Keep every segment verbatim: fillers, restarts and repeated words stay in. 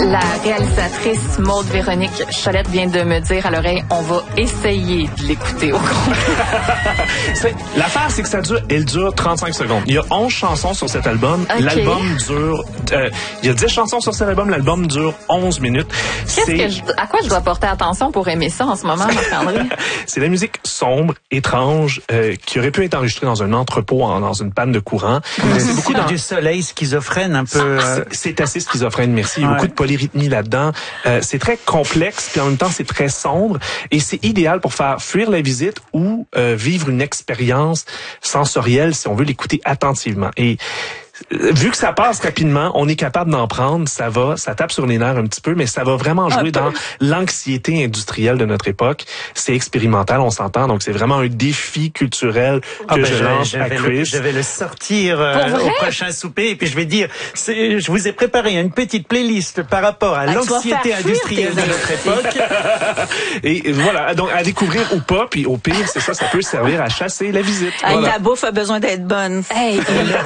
La réalisatrice Maude Véronique Cholette vient de me dire à l'oreille, on va essayer de l'écouter au complet. L'affaire, c'est que ça dure, elle dure trente-cinq secondes. Il y a onze chansons sur cet album. Okay. L'album dure, euh, il y a dix chansons sur cet album. L'album dure onze minutes. Qu'est-ce que je, à quoi je dois porter attention pour aimer ça en ce moment, Marc-André? C'est la musique sombre, étrange, euh, qui aurait pu être enregistrée dans un entrepôt, en, dans une panne de courant. C'est beaucoup dans du soleil schizophrène, un peu. Euh... C'est assez schizophrène, merci. Il y a ouais. beaucoup de polyrythmie là-dedans. Euh, c'est très complexe, puis en même temps, c'est très sombre. Et c'est idéal pour faire fuir la visite ou euh, vivre une expérience sensorielle si on veut l'écouter attentivement. Et vu que ça passe rapidement, on est capable d'en prendre, ça va, ça tape sur les nerfs un petit peu, mais ça va vraiment jouer dans l'anxiété industrielle de notre époque. C'est expérimental, on s'entend, donc c'est vraiment un défi culturel que ah ben je, je lance je à Chris. Le, je vais le sortir euh, au prochain souper et puis je vais dire, c'est, je vous ai préparé une petite playlist par rapport à ah, l'anxiété industrielle de notre époque. Et voilà, donc à découvrir ou pas, puis au pire, c'est ça, ça peut servir à chasser la visite. Ah, voilà. La bouffe a besoin d'être bonne. Hey,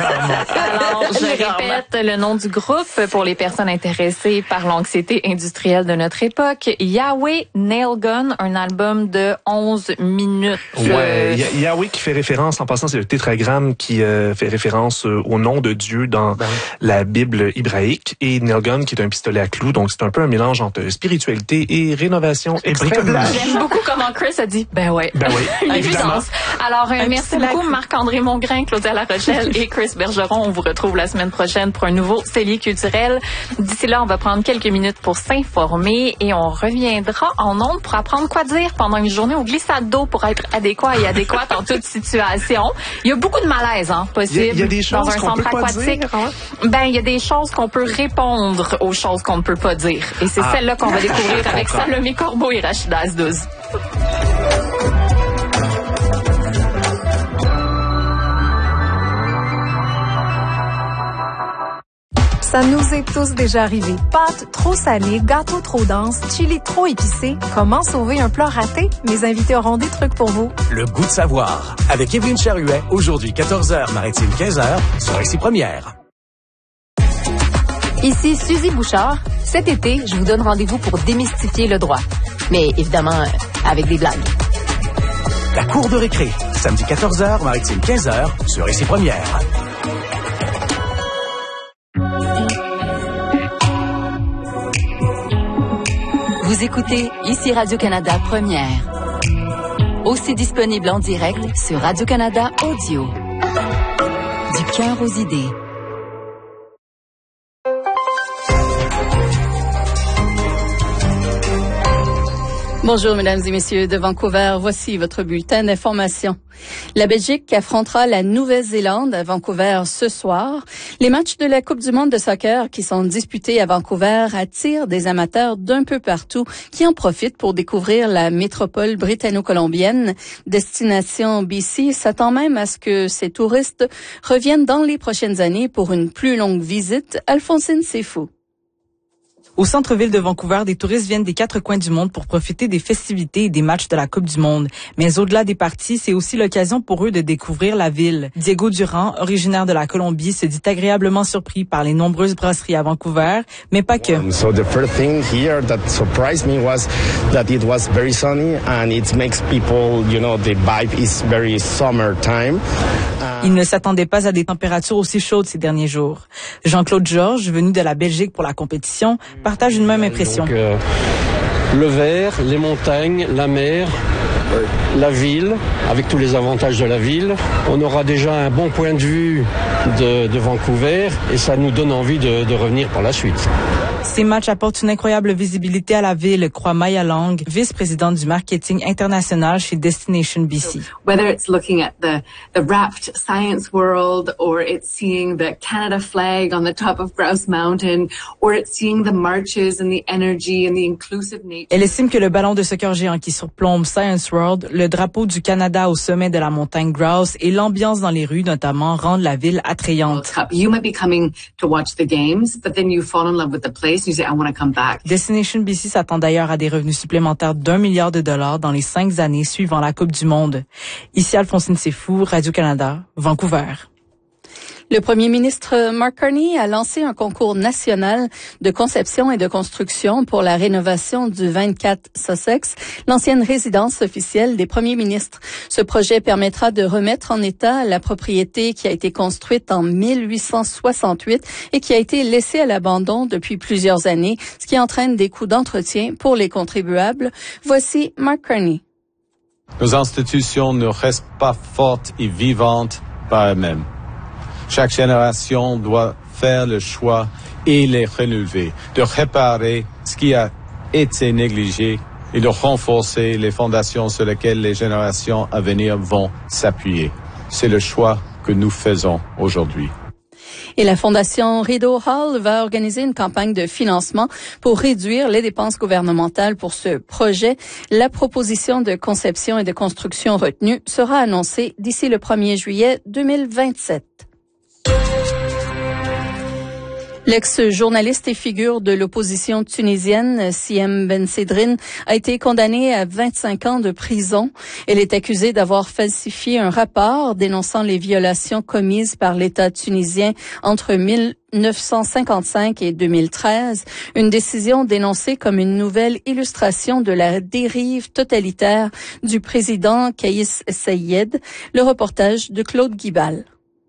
Alors, je répète le nom du groupe pour les personnes intéressées par l'anxiété industrielle de notre époque. Yahweh Nail Gun, un album de onze minutes. Ouais, Yahweh qui fait référence, en passant, c'est le tétragramme qui euh, fait référence euh, au nom de Dieu dans ben. la Bible hébraïque. Et Nail Gun qui est un pistolet à clous. Donc, c'est un peu un mélange entre spiritualité et rénovation extrême. J'aime beaucoup comment Chris a dit, ben ouais. Ben oui, évidemment. Alors, euh, merci beaucoup Marc-André Mongrain, Claudia Larochelle et Chris Bergeron. On vous retrouve la semaine prochaine pour un nouveau Cellier culturel. D'ici là, on va prendre quelques minutes pour s'informer et on reviendra en ondes pour apprendre quoi dire pendant une journée au glissade d'eau pour être adéquat et adéquate en toute situation. Il y a beaucoup de malaise, hein, possible. Il y a, il y a des choses dans un qu'on centre peut aquatique. Pas dire, hein? Ben, il y a des choses qu'on peut répondre aux choses qu'on ne peut pas dire. Et c'est ah, celle-là qu'on va découvrir avec Salomé Corbeau et Rachida Azdouz. Ça nous est tous déjà arrivé. Pâtes trop salées, gâteaux trop denses, chili trop épicé. Comment sauver un plat raté? Mes invités auront des trucs pour vous. Le goût de savoir. Avec Evelyne Charuet, aujourd'hui quatorze heures, Maritime quinze heures, sur Récit Première. Ici Suzy Bouchard. Cet été, je vous donne rendez-vous pour démystifier le droit. Mais évidemment, avec des blagues. La cour de récré. Samedi quatorze heures, Maritime quinze heures, sur Récit Première. Vous écoutez ici Radio-Canada Première. Aussi disponible en direct sur Radio-Canada Audio. Du cœur aux idées. Bonjour, mesdames et messieurs de Vancouver. Voici votre bulletin d'information. La Belgique affrontera la Nouvelle-Zélande à Vancouver ce soir. Les matchs de la Coupe du monde de soccer qui sont disputés à Vancouver attirent des amateurs d'un peu partout qui en profitent pour découvrir la métropole britanno-colombienne. Destination B C s'attend même à ce que ces touristes reviennent dans les prochaines années pour une plus longue visite. Alphonsine Sefou. Au centre-ville de Vancouver, des touristes viennent des quatre coins du monde pour profiter des festivités et des matchs de la Coupe du monde. Mais au-delà des parties, c'est aussi l'occasion pour eux de découvrir la ville. Diego Durand, originaire de la Colombie, se dit agréablement surpris par les nombreuses brasseries à Vancouver, mais pas que. Um, so the first thing here that surprised me was that it was very sunny and it makes people, you know, the vibe is very summertime. Il ne s'attendait pas à des températures aussi chaudes ces derniers jours. Jean-Claude Georges, venu de la Belgique pour la compétition, partage une même impression. Donc, euh, le vert, les montagnes, la mer, la ville, avec tous les avantages de la ville. On aura déjà un bon point de vue de, de Vancouver et ça nous donne envie de, de revenir par la suite. Ces matchs apportent une incroyable visibilité à la ville, croit Maya Lang, vice-présidente du marketing international chez Destination B C. Whether it's looking at the, the wrapped science world, or it's seeing the Canada flag on the top of Grouse Mountain, or it's seeing the marches and the energy and the inclusive nature. Elle estime que le ballon de soccer géant qui surplombe Science World, le drapeau du Canada au sommet de la montagne Grouse et l'ambiance dans les rues notamment rendent la ville attrayante. You might be coming to watch the games, but then you fall in love with the place. You say, I want to come back. Destination B C s'attend d'ailleurs à des revenus supplémentaires d'un milliard de dollars dans les cinq années suivant la Coupe du monde. Ici Alphonsine Sefou, Radio-Canada, Vancouver. Le premier ministre Mark Carney a lancé un concours national de conception et de construction pour la rénovation du vingt-quatre Sussex, l'ancienne résidence officielle des premiers ministres. Ce projet permettra de remettre en état la propriété qui a été construite en mille huit cent soixante-huit et qui a été laissée à l'abandon depuis plusieurs années, ce qui entraîne des coûts d'entretien pour les contribuables. Voici Mark Carney. Nos institutions ne restent pas fortes et vivantes par elles-mêmes. Chaque génération doit faire le choix et les renouveler, de réparer ce qui a été négligé et de renforcer les fondations sur lesquelles les générations à venir vont s'appuyer. C'est le choix que nous faisons aujourd'hui. Et la Fondation Rideau Hall va organiser une campagne de financement pour réduire les dépenses gouvernementales pour ce projet. La proposition de conception et de construction retenue sera annoncée d'ici le premier juillet deux mille vingt-sept. L'ex-journaliste et figure de l'opposition tunisienne, Siem Bensedrine, a été condamnée à vingt-cinq ans de prison. Elle est accusée d'avoir falsifié un rapport dénonçant les violations commises par l'État tunisien entre mille neuf cent cinquante-cinq et deux mille treize, une décision dénoncée comme une nouvelle illustration de la dérive totalitaire du président Kais Saied. Le reportage de Claude Guibal.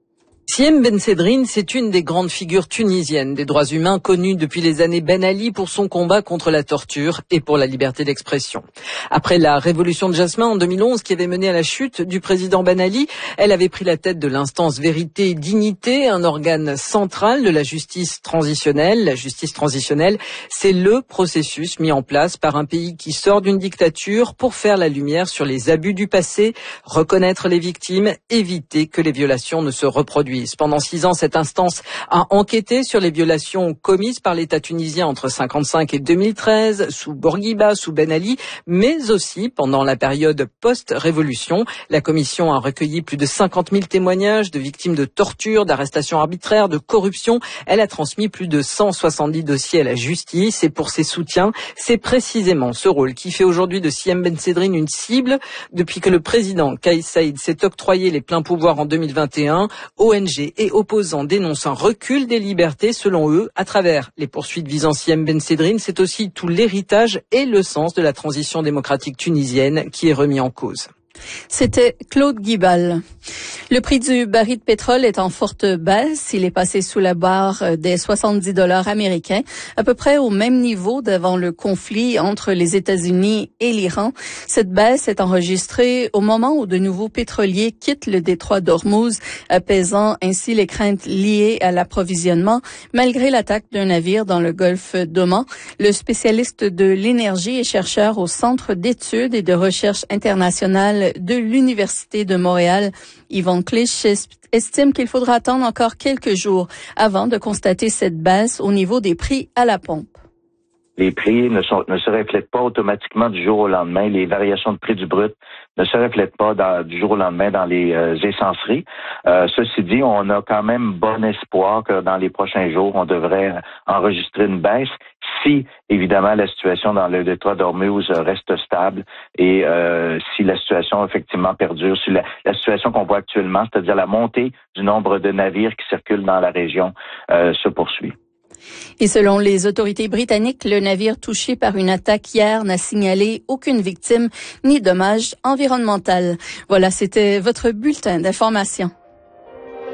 Siem Bensedrine, c'est une des grandes figures tunisiennes des droits humains connues depuis les années Ben Ali pour son combat contre la torture et pour la liberté d'expression. Après la révolution de Jasmin en deux mille onze qui avait mené à la chute du président Ben Ali, elle avait pris la tête de l'instance Vérité et Dignité, un organe central de la justice transitionnelle. La justice transitionnelle, c'est le processus mis en place par un pays qui sort d'une dictature pour faire la lumière sur les abus du passé, reconnaître les victimes, éviter que les violations ne se reproduisent. Pendant six ans, cette instance a enquêté sur les violations commises par l'État tunisien entre cinquante-cinq et deux mille treize, sous Bourguiba, sous Ben Ali, mais aussi pendant la période post-révolution. La commission a recueilli plus de cinquante mille témoignages de victimes de torture, d'arrestations arbitraires, de corruption. Elle a transmis plus de cent soixante-dix dossiers à la justice et pour ses soutiens, c'est précisément ce rôle qui fait aujourd'hui de Siem Bensedrine une cible. Depuis que le président Kais Saied s'est octroyé les pleins pouvoirs en deux mille vingt et un, O N G et opposants dénoncent un recul des libertés selon eux à travers les poursuites visant Siem Bensedrine. C'est aussi tout l'héritage et le sens de la transition démocratique tunisienne qui est remis en cause. C'était Claude Guibal. Le prix du baril de pétrole est en forte baisse. Il est passé sous la barre des soixante-dix dollars américains, à peu près au même niveau d'avant le conflit entre les États-Unis et l'Iran. Cette baisse est enregistrée au moment où de nouveaux pétroliers quittent le détroit d'Ormuz, apaisant ainsi les craintes liées à l'approvisionnement, malgré l'attaque d'un navire dans le golfe d'Oman. Le spécialiste de l'énergie et chercheur au Centre d'études et de recherche internationale de l'Université de Montréal, Yvon Clich, estime qu'il faudra attendre encore quelques jours avant de constater cette baisse au niveau des prix à la pompe. Les prix ne, sont, ne se reflètent pas automatiquement du jour au lendemain. Les variations de prix du brut ne se reflètent pas dans, du jour au lendemain dans les euh, essenceries. Euh, ceci dit, on a quand même bon espoir que dans les prochains jours, on devrait enregistrer une baisse si, évidemment, la situation dans le détroit d'Ormuz reste stable et euh, si la situation effectivement perdure, si la, la situation qu'on voit actuellement, c'est-à-dire la montée du nombre de navires qui circulent dans la région, euh, se poursuit. Et selon les autorités britanniques, le navire touché par une attaque hier n'a signalé aucune victime ni dommage environnemental. Voilà, c'était votre bulletin d'information.